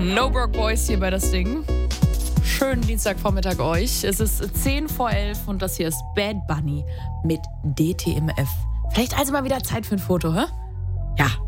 No Broke Boys hier bei das Ding. Schönen Dienstagvormittag euch. Es ist 10 vor 11 und das hier ist Bad Bunny mit DTMF. Vielleicht also mal wieder Zeit für ein Foto, hä? Ja.